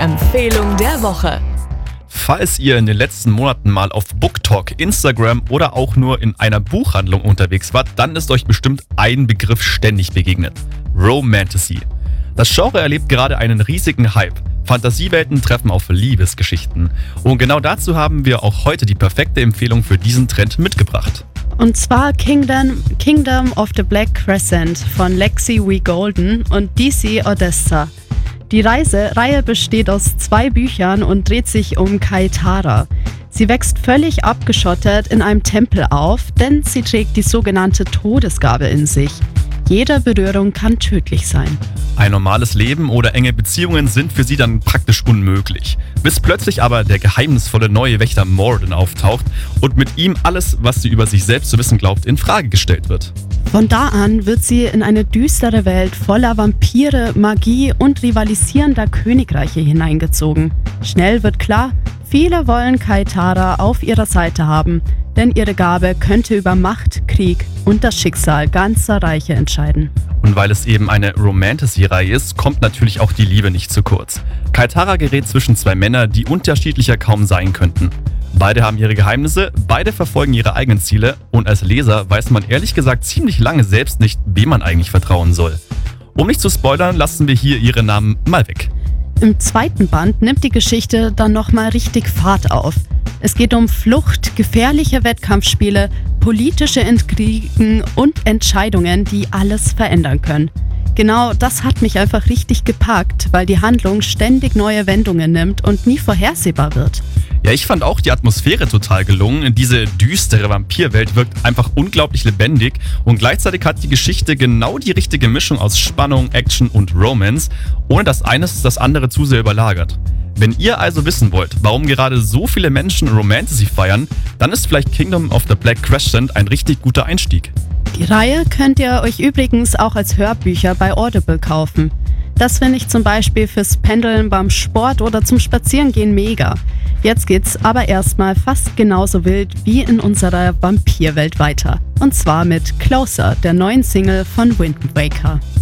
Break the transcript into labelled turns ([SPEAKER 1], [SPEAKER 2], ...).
[SPEAKER 1] Empfehlung der Woche.
[SPEAKER 2] Falls ihr in den letzten Monaten mal auf BookTok, Instagram oder auch nur in einer Buchhandlung unterwegs wart, dann ist euch bestimmt ein Begriff ständig begegnet: Romantasy. Das Genre erlebt gerade einen riesigen Hype. Fantasiewelten treffen auf Liebesgeschichten. Und genau dazu haben wir auch heute die perfekte Empfehlung für diesen Trend mitgebracht.
[SPEAKER 3] Und zwar Kingdom of the Black Crescent von Lexi W. Golden und DC Odessa. Die Reihe besteht aus 2 Büchern und dreht sich um Kaitara. Sie wächst völlig abgeschottet in einem Tempel auf, denn sie trägt die sogenannte Todesgabe in sich. Jede Berührung kann tödlich sein.
[SPEAKER 2] Ein normales Leben oder enge Beziehungen sind für sie dann praktisch unmöglich. Bis plötzlich aber der geheimnisvolle neue Wächter Morden auftaucht und mit ihm alles, was sie über sich selbst zu wissen glaubt, in Frage gestellt wird.
[SPEAKER 3] Von da an wird sie in eine düstere Welt voller Vampire, Magie und rivalisierender Königreiche hineingezogen. Schnell wird klar, viele wollen Kaitara auf ihrer Seite haben, denn ihre Gabe könnte über Macht, Krieg und das Schicksal ganzer Reiche entscheiden.
[SPEAKER 2] Und weil es eben eine Romantasy-Reihe ist, kommt natürlich auch die Liebe nicht zu kurz. Kaitara gerät zwischen 2 Männern, die unterschiedlicher kaum sein könnten. Beide haben ihre Geheimnisse, beide verfolgen ihre eigenen Ziele und als Leser weiß man ehrlich gesagt ziemlich lange selbst nicht, wem man eigentlich vertrauen soll. Um nicht zu spoilern, lassen wir hier ihre Namen mal weg.
[SPEAKER 3] Im 2. Band nimmt die Geschichte dann nochmal richtig Fahrt auf. Es geht um Flucht, gefährliche Wettkampfspiele, politische Intrigen und Entscheidungen, die alles verändern können. Genau das hat mich einfach richtig gepackt, weil die Handlung ständig neue Wendungen nimmt und nie vorhersehbar wird.
[SPEAKER 2] Ja, ich fand auch die Atmosphäre total gelungen. Diese düstere Vampirwelt wirkt einfach unglaublich lebendig und gleichzeitig hat die Geschichte genau die richtige Mischung aus Spannung, Action und Romance, ohne dass eines das andere zu sehr überlagert. Wenn ihr also wissen wollt, warum gerade so viele Menschen Romantasy feiern, dann ist vielleicht Kingdom of the Black Crescent ein richtig guter Einstieg.
[SPEAKER 3] Die Reihe könnt ihr euch übrigens auch als Hörbücher bei Audible kaufen. Das finde ich zum Beispiel fürs Pendeln beim Sport oder zum Spazierengehen mega. Jetzt geht's aber erstmal fast genauso wild wie in unserer Vampirwelt weiter. Und zwar mit Closer, der neuen Single von Wind Waker.